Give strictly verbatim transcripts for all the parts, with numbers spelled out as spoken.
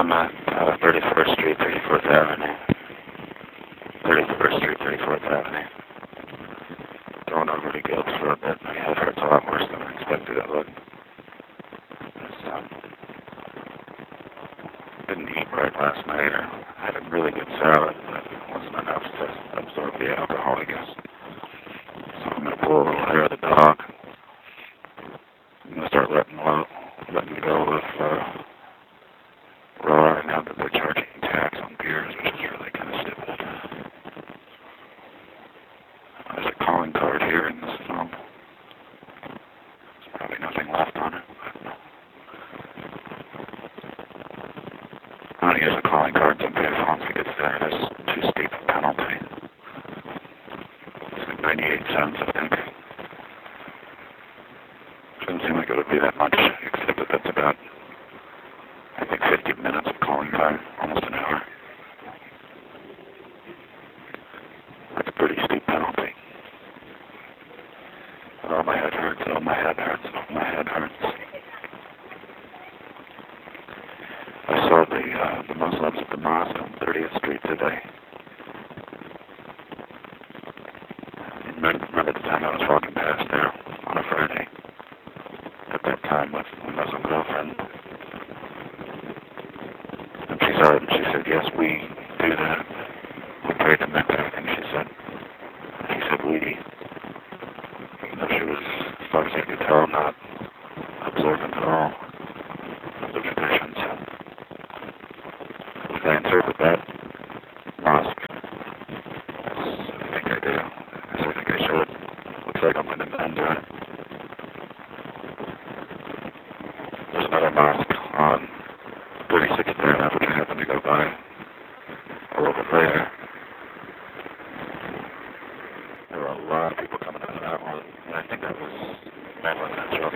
I'm at uh, thirty-first Street, thirty-fourth Avenue. thirty-first Street, thirty-fourth Avenue. Going over to Gilbs for a bit. My head hurts a lot worse than I expected it would. It's, um, didn't eat right last night. Or I had a really good salad, but it wasn't enough to absorb the alcohol, I guess. So I'm going to pull a little hair of the dog. I'm going to start letting, well, letting go of uh, raw now that they're charging tax on beers, which is really kind of stupid. There's a calling card here in this phone. There's probably nothing left on it. But I'm going to use a calling card to pay once it gets there. It is too steep a penalty. It's like ninety-eight cents, I think. Doesn't seem like it would be that much, except that that's about, I think, fifty minutes of calling time, almost an hour. That's a pretty steep penalty. Oh, my head hurts, oh, my head hurts, oh, my head hurts. I saw the, uh, the Muslims at the mosque on thirtieth Street today. Remember, remember the time I was walking past there on a Friday? At that time with my Muslim girlfriend. And she saw it and she said, yes, we do that. We pray to Mecca, I think she said. She said we, even though she was, as far as I could tell, not observant at all of the traditions. Did I interpret that mosque? Yes, I think I do. Yes, I think I should. Looks like I'm going to end it. There's another mosque on thirty-sixth Avenue, which I happened to go by a little bit later. There were a lot of people coming out of that one, and I think that was Maryland Metro.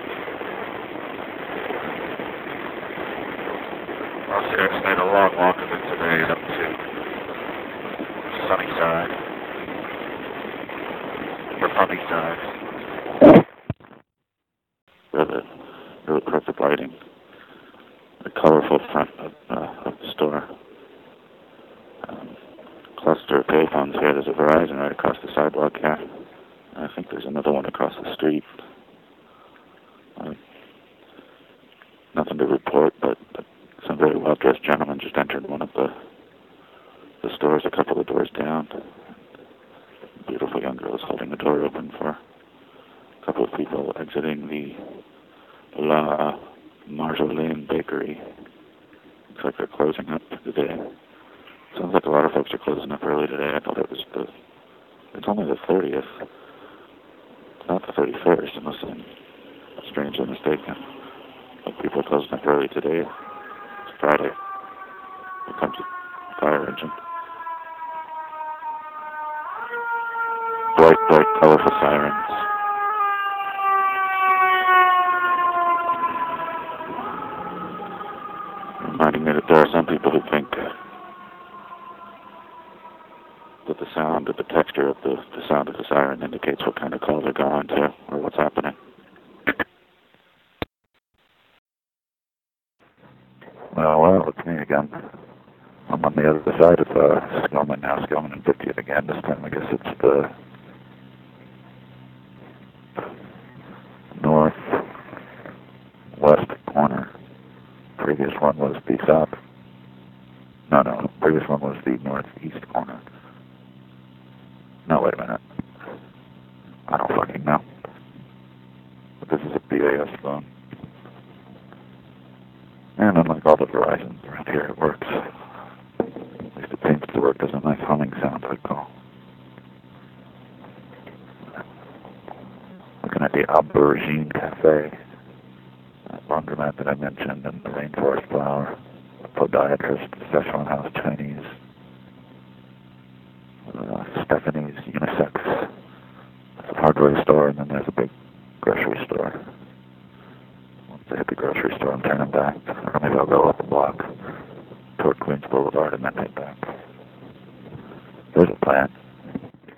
Well, see, I just made a long walk of it today up to Sunnyside, or Sunnyside. Where the really perfect lighting, the colorful front of, uh, of the store. Um, cluster of payphones here. There's a Verizon right across the sidewalk here. I think there's another one across the street. Uh, nothing to report, but, but some very well-dressed gentlemen just entered one of the the stores a couple of doors down. Beautiful young girls holding the door open for a couple of people exiting the La Marjolaine Bakery. Looks like they're closing up today. Sounds like a lot of folks are closing up early today. I thought it was the, it's only the thirtieth. It's not the thirty-first, unless I'm strangely mistaken. But people are closing up early today. It's Friday. Here comes a fire engine. Bright, bright, colorful sirens. Reminding me that there are some people who think that the sound, that the texture of the, the sound of the siren indicates what kind of call they're going to, or what's happening. Well, well, it's me again. I'm on the other side of uh, Skillman now, Skillman and fiftieth again. This time I guess it's the northwest corner. Previous one was the south. No, no, previous one was the northeast corner. No, wait a minute. I don't fucking know. But this is a B A S phone. And unlike all the Verizons around here, it works. At least it seems to work. There's a nice humming sound, I call. Looking at the Aubergine Cafe, that laundromat that I mentioned, and the Rainforest Flower, the podiatrist, Szechuan House Chinese, uh, Stephanie's Unisex, there's a hardware store, and then there's a big grocery store. Once I hit the grocery store, I'm turning back, or maybe I'll go up a block toward Queens Boulevard and then head back. There's a plan.